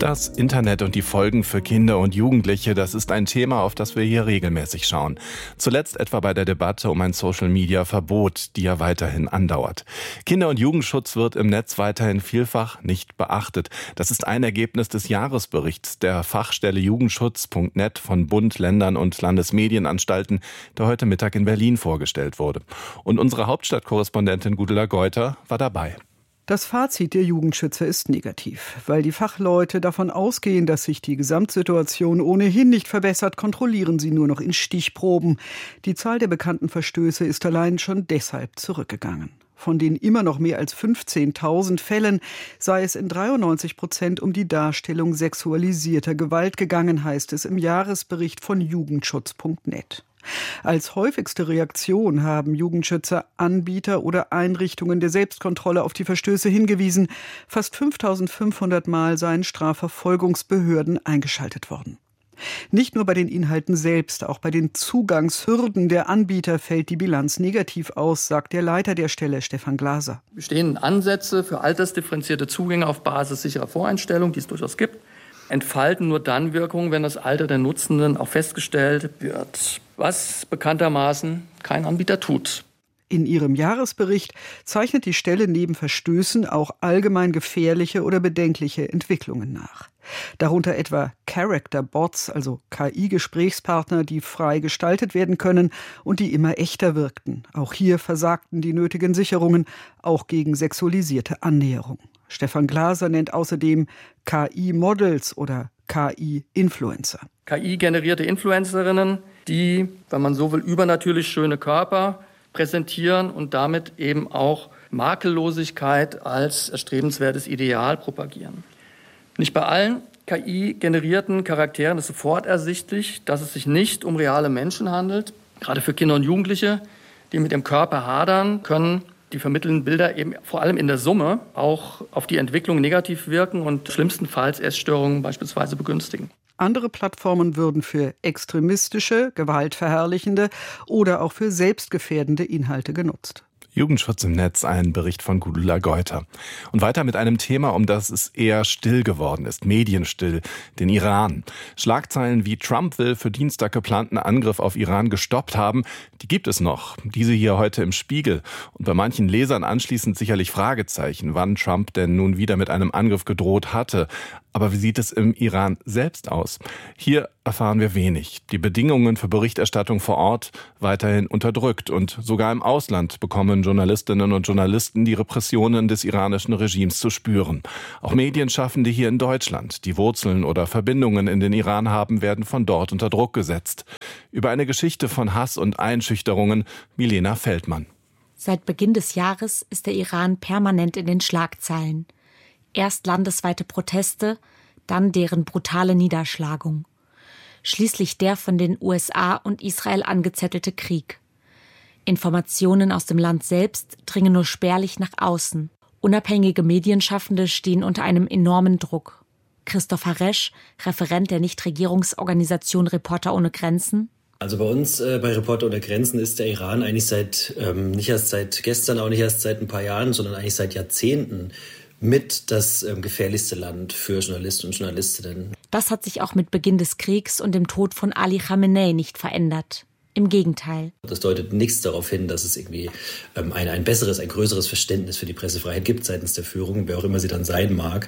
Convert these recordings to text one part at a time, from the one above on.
Das Internet und die Folgen für Kinder und Jugendliche, das ist ein Thema, auf das wir hier regelmäßig schauen. Zuletzt etwa bei der Debatte um ein Social-Media-Verbot, die ja weiterhin andauert. Kinder- und Jugendschutz wird im Netz weiterhin vielfach nicht beachtet. Das ist ein Ergebnis des Jahresberichts der Fachstelle Jugendschutz.net von Bund, Ländern und Landesmedienanstalten, der heute Mittag in Berlin vorgestellt wurde. Und unsere Hauptstadtkorrespondentin Gudula Geuter war dabei. Das Fazit der Jugendschützer ist negativ. Weil die Fachleute davon ausgehen, dass sich die Gesamtsituation ohnehin nicht verbessert, kontrollieren sie nur noch in Stichproben. Die Zahl der bekannten Verstöße ist allein schon deshalb zurückgegangen. Von den immer noch mehr als 15.000 Fällen sei es in 93% um die Darstellung sexualisierter Gewalt gegangen, heißt es im Jahresbericht von Jugendschutz.net. Als häufigste Reaktion haben Jugendschützer Anbieter oder Einrichtungen der Selbstkontrolle auf die Verstöße hingewiesen. Fast 5.500 Mal seien Strafverfolgungsbehörden eingeschaltet worden. Nicht nur bei den Inhalten selbst, auch bei den Zugangshürden der Anbieter fällt die Bilanz negativ aus, sagt der Leiter der Stelle, Stefan Glaser. Bestehenden Ansätze für altersdifferenzierte Zugänge auf Basis sicherer Voreinstellungen, die es durchaus gibt, entfalten nur dann Wirkung, wenn das Alter der Nutzenden auch festgestellt wird, was bekanntermaßen kein Anbieter tut. In ihrem Jahresbericht zeichnet die Stelle neben Verstößen auch allgemein gefährliche oder bedenkliche Entwicklungen nach. Darunter etwa Character-Bots, also KI-Gesprächspartner, die frei gestaltet werden können und die immer echter wirkten. Auch hier versagten die nötigen Sicherungen, auch gegen sexualisierte Annäherung. Stefan Glaser nennt außerdem KI-Models oder KI-Influencer. KI-generierte Influencerinnen, die, wenn man so will, übernatürlich schöne Körper präsentieren und damit eben auch Makellosigkeit als erstrebenswertes Ideal propagieren. Nicht bei allen KI-generierten Charakteren ist sofort ersichtlich, dass es sich nicht um reale Menschen handelt. Gerade für Kinder und Jugendliche, die mit dem Körper hadern, können die vermittelnden Bilder eben vor allem in der Summe auch auf die Entwicklung negativ wirken und schlimmstenfalls Essstörungen beispielsweise begünstigen. Andere Plattformen würden für extremistische, gewaltverherrlichende oder auch für selbstgefährdende Inhalte genutzt. Jugendschutz im Netz, ein Bericht von Gudula Geuter. Und weiter mit einem Thema, um das es eher still geworden ist, medienstill, den Iran. Schlagzeilen wie Trump will für Dienstag geplanten Angriff auf Iran gestoppt haben, die gibt es noch. Diese hier heute im Spiegel. Und bei manchen Lesern anschließend sicherlich Fragezeichen, wann Trump denn nun wieder mit einem Angriff gedroht hatte. Aber wie sieht es im Iran selbst aus? Hier erfahren wir wenig. Die Bedingungen für Berichterstattung vor Ort weiterhin unterdrückt und sogar im Ausland bekommen Journalistinnen und Journalisten die Repressionen des iranischen Regimes zu spüren. Auch Medienschaffende hier in Deutschland, die Wurzeln oder Verbindungen in den Iran haben, werden von dort unter Druck gesetzt. Über eine Geschichte von Hass und Einschüchterungen, Milena Feldmann. Seit Beginn des Jahres ist der Iran permanent in den Schlagzeilen. Erst landesweite Proteste, dann deren brutale Niederschlagung. Schließlich der von den USA und Israel angezettelte Krieg. Informationen aus dem Land selbst dringen nur spärlich nach außen. Unabhängige Medienschaffende stehen unter einem enormen Druck. Christoph Haresch, Referent der Nichtregierungsorganisation Reporter ohne Grenzen. Also bei uns, bei Reporter ohne Grenzen, ist der Iran eigentlich nicht erst seit gestern, auch nicht erst seit ein paar Jahren, sondern eigentlich seit Jahrzehnten mit das gefährlichste Land für Journalisten und Journalistinnen. Das hat sich auch mit Beginn des Kriegs und dem Tod von Ali Khamenei nicht verändert. Im Gegenteil. Das deutet nichts darauf hin, dass es irgendwie ein besseres, ein größeres Verständnis für die Pressefreiheit gibt seitens der Führung, wer auch immer sie dann sein mag.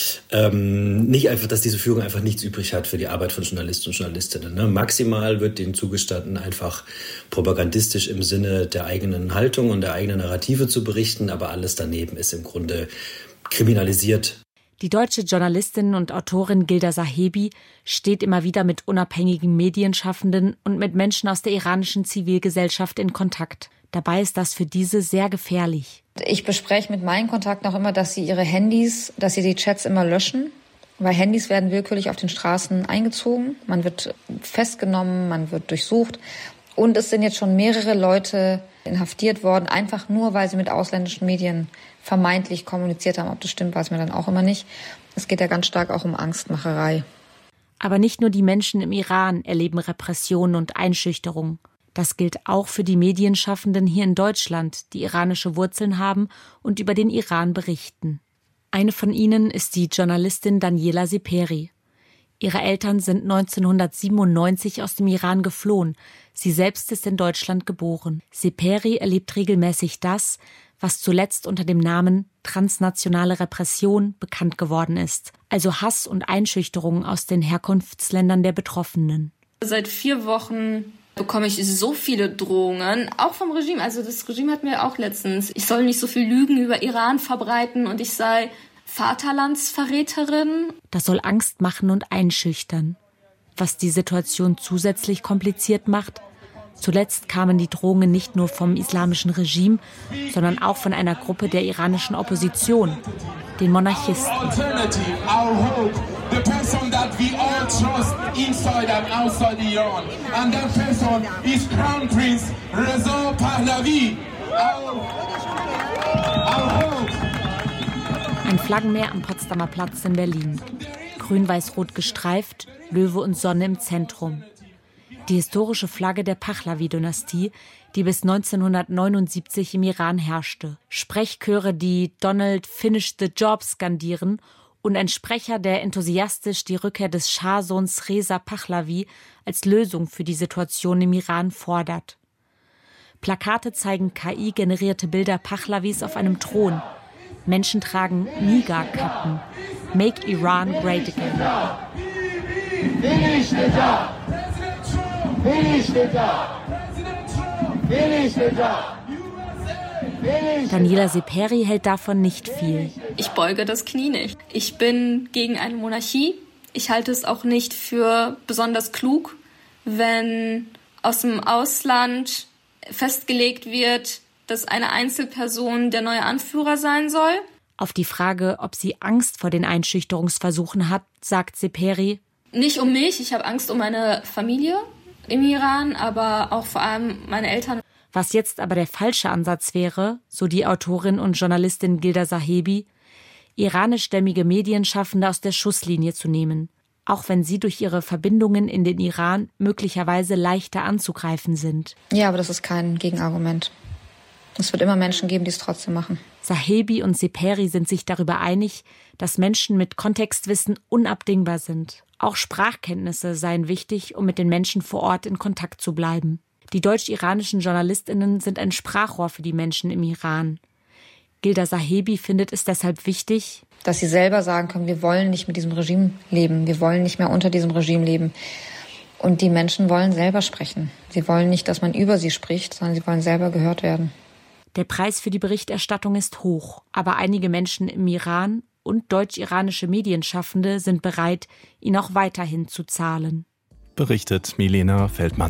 Nicht einfach, dass diese Führung einfach nichts übrig hat für die Arbeit von Journalisten und Journalistinnen. Ne? Maximal wird denen zugestanden, einfach propagandistisch im Sinne der eigenen Haltung und der eigenen Narrative zu berichten, aber alles daneben ist im Grunde kriminalisiert. Die deutsche Journalistin und Autorin Gilda Sahebi steht immer wieder mit unabhängigen Medienschaffenden und mit Menschen aus der iranischen Zivilgesellschaft in Kontakt. Dabei ist das für diese sehr gefährlich. Ich bespreche mit meinen Kontakten auch immer, dass sie die Chats immer löschen, weil Handys werden willkürlich auf den Straßen eingezogen. Man wird festgenommen, man wird durchsucht. Und es sind jetzt schon mehrere Leute inhaftiert worden, einfach nur, weil sie mit ausländischen Medien vermeintlich kommuniziert haben. Ob das stimmt, weiß man dann auch immer nicht. Es geht ja ganz stark auch um Angstmacherei. Aber nicht nur die Menschen im Iran erleben Repression und Einschüchterung. Das gilt auch für die Medienschaffenden hier in Deutschland, die iranische Wurzeln haben und über den Iran berichten. Eine von ihnen ist die Journalistin Daniela Seperi. Ihre Eltern sind 1997 aus dem Iran geflohen. Sie selbst ist in Deutschland geboren. Seperi erlebt regelmäßig das, was zuletzt unter dem Namen transnationale Repression bekannt geworden ist. Also Hass und Einschüchterung aus den Herkunftsländern der Betroffenen. Seit 4 Wochen bekomme ich so viele Drohungen, auch vom Regime. Also das Regime hat mir auch letztens, ich soll nicht so viel Lügen über Iran verbreiten und ich sei Vaterlandsverräterin. Das soll Angst machen und einschüchtern. Was die Situation zusätzlich kompliziert macht: zuletzt kamen die Drohungen nicht nur vom islamischen Regime, sondern auch von einer Gruppe der iranischen Opposition, den Monarchisten. Ein Flaggenmeer am Potsdamer Platz in Berlin. Grün-weiß-rot gestreift, Löwe und Sonne im Zentrum. Die historische Flagge der Pahlavi-Dynastie, die bis 1979 im Iran herrschte. Sprechchöre, die Donald Finish the Job skandieren, und ein Sprecher, der enthusiastisch die Rückkehr des Schah-Sohns Reza Pahlavi als Lösung für die Situation im Iran fordert. Plakate zeigen KI-generierte Bilder Pahlavis auf einem Thron. Menschen tragen Nigar-Kappen. Make Iran Great Again. Daniela Seperi hält davon nicht viel. Ich beuge das Knie nicht. Ich bin gegen eine Monarchie. Ich halte es auch nicht für besonders klug, wenn aus dem Ausland festgelegt wird, dass eine Einzelperson der neue Anführer sein soll. Auf die Frage, ob sie Angst vor den Einschüchterungsversuchen hat, sagt Seperi: Nicht um mich, ich habe Angst um meine Familie im Iran, aber auch vor allem meine Eltern. Was jetzt aber der falsche Ansatz wäre, so die Autorin und Journalistin Gilda Sahebi, iranischstämmige Medienschaffende aus der Schusslinie zu nehmen, auch wenn sie durch ihre Verbindungen in den Iran möglicherweise leichter anzugreifen sind. Ja, aber das ist kein Gegenargument. Es wird immer Menschen geben, die es trotzdem machen. Sahebi und Seperi sind sich darüber einig, dass Menschen mit Kontextwissen unabdingbar sind. Auch Sprachkenntnisse seien wichtig, um mit den Menschen vor Ort in Kontakt zu bleiben. Die deutsch-iranischen JournalistInnen sind ein Sprachrohr für die Menschen im Iran. Gilda Sahebi findet es deshalb wichtig, dass sie selber sagen können, wir wollen nicht mit diesem Regime leben, wir wollen nicht mehr unter diesem Regime leben. Und die Menschen wollen selber sprechen. Sie wollen nicht, dass man über sie spricht, sondern sie wollen selber gehört werden. Der Preis für die Berichterstattung ist hoch, aber einige Menschen im Iran und deutsch-iranische Medienschaffende sind bereit, ihn auch weiterhin zu zahlen. Berichtet Milena Feldmann.